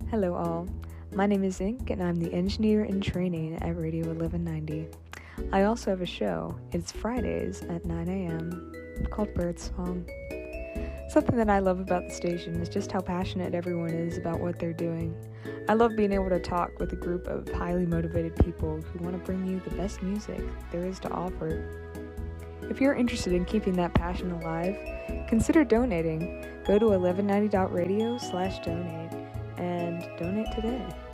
Hello, all. My name is Ink, and I'm the engineer in training at Radio 1190. I also have a show. It's Fridays at 9 a.m. called Birdsong. Something that I love about the station is just how passionate everyone is about what they're doing. I love being able to talk with a group of highly motivated people who want to bring you the best music there is to offer. If you're interested in keeping that passion alive, consider donating. Go to 1190.radio/donate and donate today.